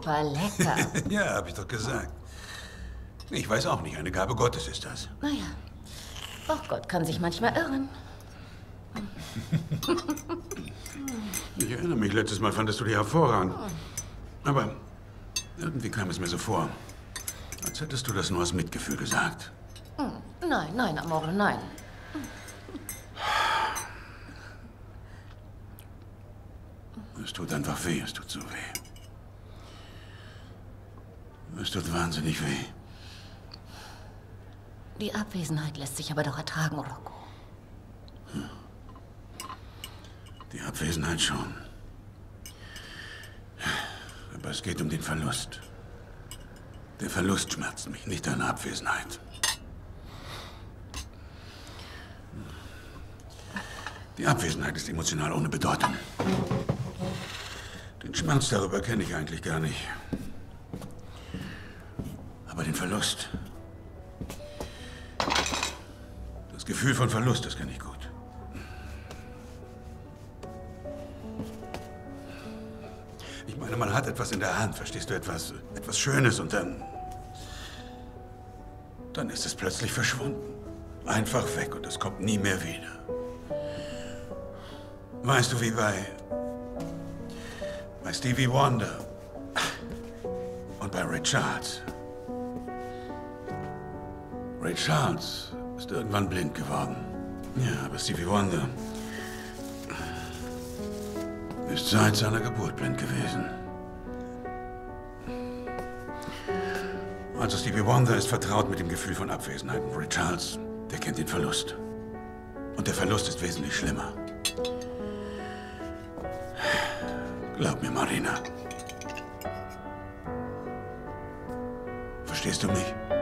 super lecker. Ja, hab ich doch gesagt. Ich weiß auch nicht, eine Gabe Gottes ist das. Naja, auch Gott kann sich manchmal irren. Ich erinnere mich, letztes Mal fandest du die hervorragend. Aber irgendwie kam es mir so vor, als hättest du das nur aus Mitgefühl gesagt. Nein, nein, Amore, nein. Es tut einfach weh, es tut so weh. Es tut wahnsinnig weh. Die Abwesenheit lässt sich aber doch ertragen, Rocco. Die Abwesenheit schon. Aber es geht um den Verlust. Der Verlust schmerzt mich, nicht deine Abwesenheit. Die Abwesenheit ist emotional ohne Bedeutung. Den Schmerz darüber kenne ich eigentlich gar nicht. Aber den Verlust. Das Gefühl von Verlust, das kenne ich gut. Ich meine, man hat etwas in der Hand, verstehst du, etwas Schönes und dann ist es plötzlich verschwunden. Einfach weg und es kommt nie mehr wieder. Weißt du, wie bei Stevie Wonder und bei Ray Charles. Ray Charles ist irgendwann blind geworden. Ja, aber Stevie Wonder ist seit seiner Geburt blind gewesen. Also Stevie Wonder ist vertraut mit dem Gefühl von Abwesenheit. Und Ray Charles, der kennt den Verlust. Und der Verlust ist wesentlich schlimmer. Glaub mir, Marina. Verstehst du mich?